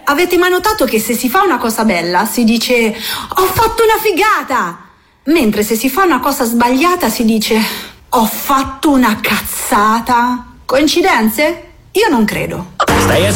avete mai notato che se si fa una cosa bella si dice ho fatto una figata, mentre se si fa una cosa sbagliata si dice ho fatto una cazzata? Coincidenze? Io non credo. Stai